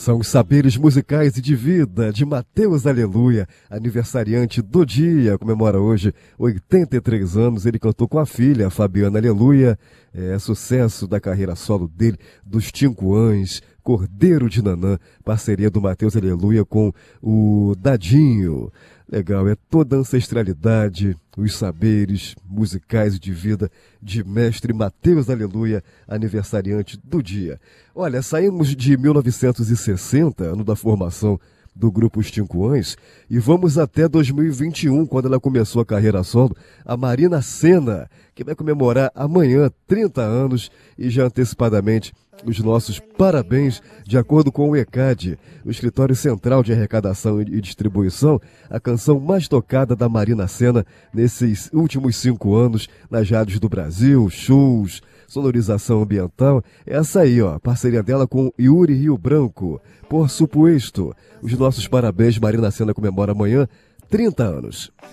São os saberes musicais e de vida de Mateus Aleluia, aniversariante do dia, comemora hoje 83 anos. Ele cantou com a filha, Fabiana Aleluia, sucesso da carreira solo dele, dos Tincoãs, Cordeiro de Nanã, parceria do Mateus Aleluia com o Dadinho. Legal, é toda a ancestralidade, os saberes musicais e de vida de mestre Mateus Aleluia, aniversariante do dia. Olha, saímos de 1960, ano da formação do grupo Os Tincoãs, e vamos até 2021, quando ela começou a carreira solo, a Marina Sena, que vai comemorar amanhã 30 anos, e já antecipadamente os nossos parabéns. De acordo com o ECAD, o Escritório Central de Arrecadação e Distribuição, a canção mais tocada da Marina Sena nesses últimos 5 anos nas rádios do Brasil, shows, sonorização ambiental, é essa aí, ó, parceria dela com Yuri Rio Branco. Por supuesto, os nossos parabéns. Marina Sena comemora amanhã 30 anos.